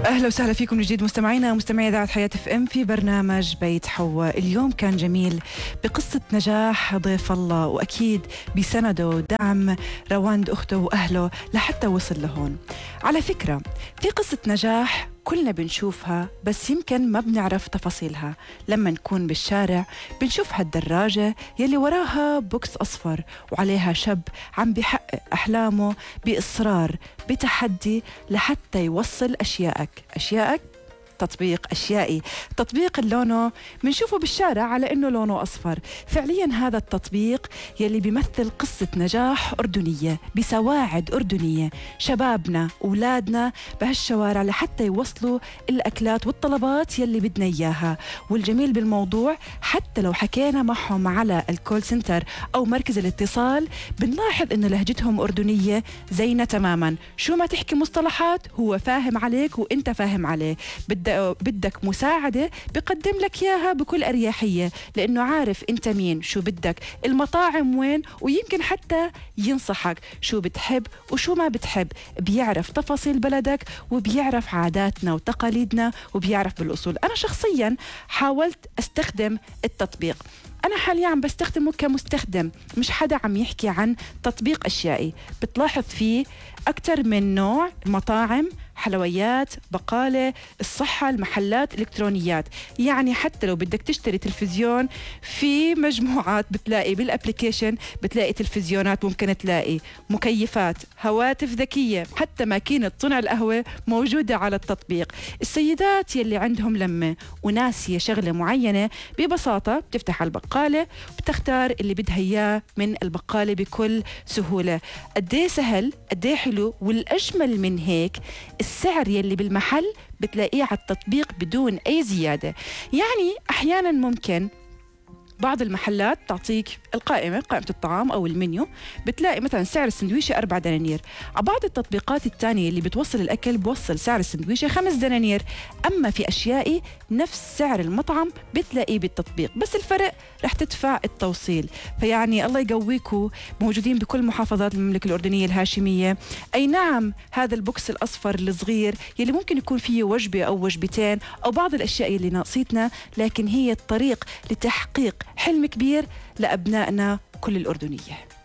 أهلا وسهلا فيكم من جديد مستمعينا مستمعي إذاعة حياة اف ام في برنامج بيت حواء. اليوم كان جميل بقصة نجاح ضيف الله، وأكيد بسنده ودعم رواند أخته وأهله لحتى وصل لهون. على فكرة في قصة نجاح كلنا بنشوفها، بس يمكن ما بنعرف تفاصيلها. لما نكون بالشارع بنشوف هالدراجة يلي وراها بوكس أصفر وعليها شاب عم بيحقق أحلامه بإصرار بتحدي لحتى يوصل أشيائك تطبيق أشيائي، تطبيق لونه بنشوفه بالشارع على إنه لونه أصفر. فعليا هذا التطبيق يلي بيمثل قصة نجاح أردنية بسواعد أردنية، شبابنا أولادنا بهالشوارع لحتى يوصلوا الأكلات والطلبات يلي بدنا إياها. والجميل بالموضوع حتى لو حكينا معهم على الكول سنتر أو مركز الاتصال بنلاحظ إنه لهجتهم أردنية زينا تماما. شو ما تحكي مصطلحات هو فاهم عليك وإنت فاهم عليه. بدك مساعدة بقدم لك إياها بكل أريحية، لأنه عارف أنت مين، شو بدك، المطاعم وين، ويمكن حتى ينصحك شو بتحب وشو ما بتحب. بيعرف تفاصيل بلدك وبيعرف عاداتنا وتقاليدنا وبيعرف بالأصول. أنا شخصيا حاولت أستخدم التطبيق، أنا حاليا عم بستخدمه كمستخدم، مش حدا عم يحكي عن تطبيق أشيائي. بتلاحظ فيه أكتر من نوع، مطاعم، حلويات، بقالة، الصحة، المحلات، إلكترونيات. يعني حتى لو بدك تشتري تلفزيون في مجموعات بتلاقي بالأبليكيشن، بتلاقي تلفزيونات، ممكن تلاقي مكيفات، هواتف ذكية، حتى ماكينة صنع القهوة موجودة على التطبيق. السيدات يلي عندهم لمة وناسية شغلة معينة ببساطة بتفتح البقالة وبتختار اللي بدها إياه من البقالة بكل سهولة. قديه سهل، قديه حلو، والأجمل من هيك السعر يلي بالمحل بتلاقيه على التطبيق بدون أي زيادة. يعني أحيانا ممكن بعض المحلات تعطيك قائمة الطعام أو المنيو، بتلاقي مثلا سعر السندويشة 4 دنانير. على بعض التطبيقات التانية اللي بتوصل الأكل بوصل سعر السندويشة 5 دنانير. أما في أشيائي نفس سعر المطعم بتلاقيه بالتطبيق، بس الفرق رح تدفع التوصيل. فيعني الله يقويكم، موجودين بكل محافظات المملكة الأردنية الهاشمية. أي نعم هذا البوكس الأصفر الصغير يلي ممكن يكون فيه وجبة أو وجبتين أو بعض الأشياء اللي ناقصتنا، لكن هي الطريق لتحقيق حلم كبير لأبنائنا كل الأردنية.